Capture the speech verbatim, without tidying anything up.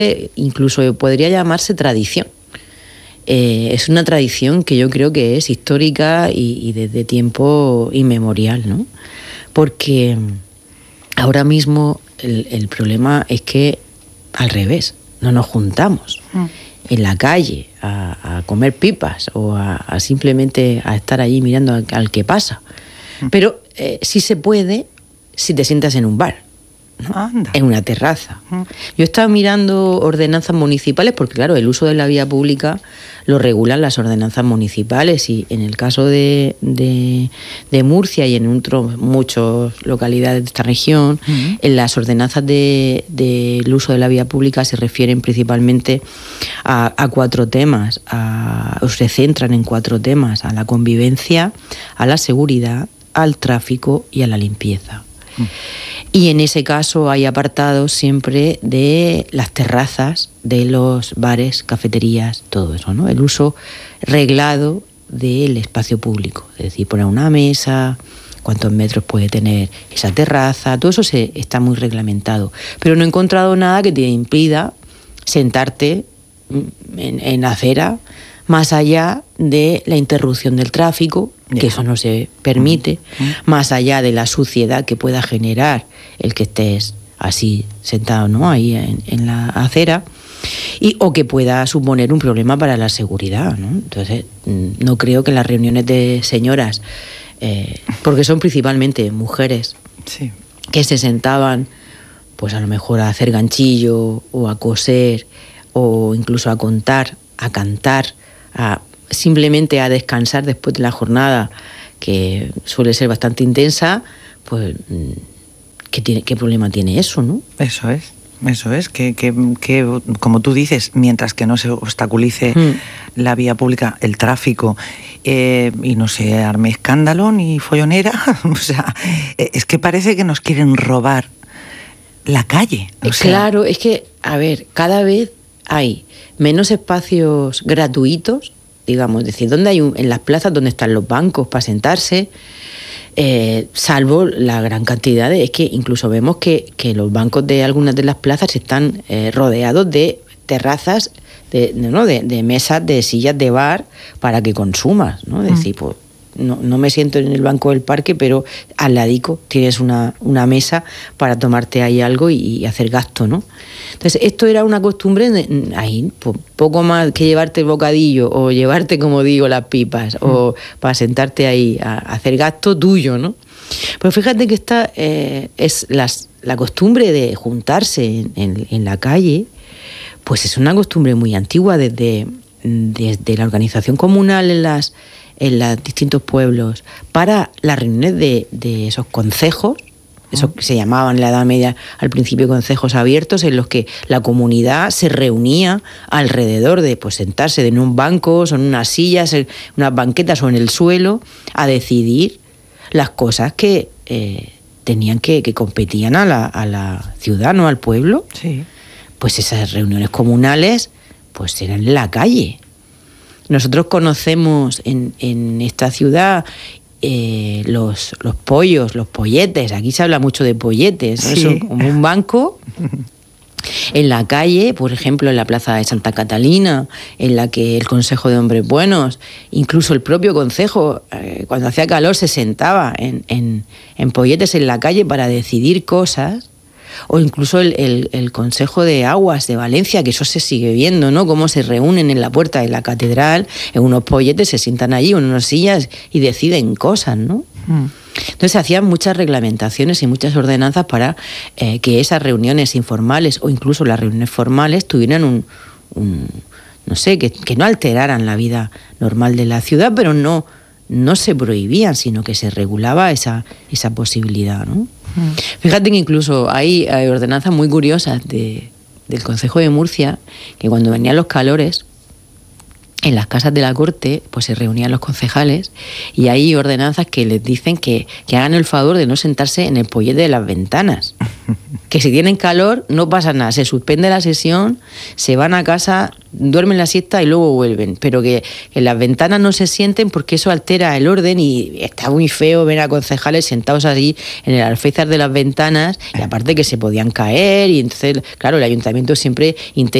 incluso podría llamarse tradición. Eh, es una tradición que yo creo que es histórica y, y desde tiempo inmemorial, ¿no? Porque ahora mismo el, el problema es que al revés, no nos juntamos mm. en la calle a, a comer pipas o a, a simplemente a estar allí mirando al, al que pasa. Mm. Pero eh, sí se puede si te sientas en un bar, ¿no? Anda. En una terraza. Mm. Yo estaba mirando ordenanzas municipales porque, claro, el uso de la vía pública lo regulan las ordenanzas municipales y en el caso de, de, de Murcia y en otros muchas localidades de esta región, uh-huh. en las ordenanzas del de, de uso de la vía pública se refieren principalmente a, a cuatro temas, a, o se centran en cuatro temas: a la convivencia, a la seguridad, al tráfico y a la limpieza. Uh-huh. Y en ese caso hay apartados siempre de las terrazas, de los bares, cafeterías, todo eso, ¿no? El uso reglado del espacio público, es decir, poner una mesa, cuántos metros puede tener esa terraza, todo eso se, está muy reglamentado. Pero no he encontrado nada que te impida sentarte en, en acera más allá de la interrupción del tráfico, que eso no se permite, uh-huh. más allá de la suciedad que pueda generar el que estés así sentado, ¿no? Ahí en, en la acera, y, o que pueda suponer un problema para la seguridad, ¿no? Entonces, no creo que las reuniones de señoras, eh, porque son principalmente mujeres, sí. que se sentaban, pues a lo mejor a hacer ganchillo, o a coser, o incluso a contar, a cantar, a simplemente a descansar después de la jornada, que suele ser bastante intensa, pues ¿qué, tiene, qué problema tiene eso, no? Eso es, eso es, que, que, que como tú dices, mientras que no se obstaculice mm. la vía pública, el tráfico, eh, y no se arme escándalo ni follonera, o sea, es que parece que nos quieren robar la calle. O sea. Claro, es que, a ver, cada vez hay menos espacios gratuitos, digamos, es decir, donde hay un, en las plazas donde están los bancos para sentarse, eh, salvo la gran cantidad de... Es que incluso vemos que, que los bancos de algunas de las plazas están eh, rodeados de terrazas, de, de, ¿no? de, de mesas, de sillas de bar para que consumas, ¿no? Es mm. decir, pues no, no me siento en el banco del parque, pero al ladico tienes una, una mesa para tomarte ahí algo y, y hacer gasto, ¿no? Entonces, esto era una costumbre, de, ahí, pues, poco más que llevarte el bocadillo o llevarte, como digo, las pipas, mm. o para sentarte ahí a, a hacer gasto tuyo, ¿no? Pues fíjate que esta eh, es las, la costumbre de juntarse en, en, en la calle, pues es una costumbre muy antigua desde, desde la organización comunal en las en los distintos pueblos, para las reuniones de, de esos concejos, eso que se llamaban en la Edad Media al principio concejos abiertos, en los que la comunidad se reunía alrededor de, pues, sentarse en un banco, o en unas sillas, en unas banquetas o en el suelo, a decidir las cosas que eh, tenían que, que competían a la, a la ciudad, ¿no? Al pueblo. Sí. Pues esas reuniones comunales pues eran en la calle. Nosotros conocemos en, en esta ciudad eh, los, los pollos, los polletes. Aquí se habla mucho de polletes, ¿no? Sí. Eso, como un banco en la calle, por ejemplo, en la plaza de Santa Catalina, en la que el Consejo de Hombres Buenos, incluso el propio Consejo, eh, cuando hacía calor, se sentaba en, en, en polletes en la calle para decidir cosas. O incluso el, el, el Consejo de Aguas de Valencia, que eso se sigue viendo, ¿no? Cómo se reúnen en la puerta de la catedral, en unos polletes, se sientan allí, en unas sillas y deciden cosas, ¿no? Mm. Entonces se hacían muchas reglamentaciones y muchas ordenanzas para eh, que esas reuniones informales o incluso las reuniones formales tuvieran un, un no sé, que, que no alteraran la vida normal de la ciudad, pero no, no se prohibían, sino que se regulaba esa, esa posibilidad, ¿no? Fíjate que incluso hay, hay ordenanzas muy curiosas de, del Concejo de Murcia, que cuando venían los calores, en las casas de la corte pues se reunían los concejales y hay ordenanzas que les dicen que, que hagan el favor de no sentarse en el pollete de las ventanas. Que si tienen calor no pasa nada, se suspende la sesión, se van a casa, duermen la siesta y luego vuelven, pero que en las ventanas no se sienten porque eso altera el orden y está muy feo ver a concejales sentados allí en el alféizar de las ventanas y aparte que se podían caer y entonces, claro, el ayuntamiento siempre intenta